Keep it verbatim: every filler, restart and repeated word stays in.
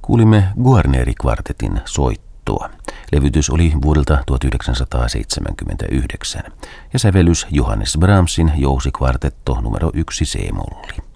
Kuulimme Guarneri-kvartetin soittoa. Levytys oli vuodelta tuhatyhdeksänsataaseitsemänkymmentäyhdeksän ja sävellys Johannes Brahmsin jousikvartetto numero yksi C-molli.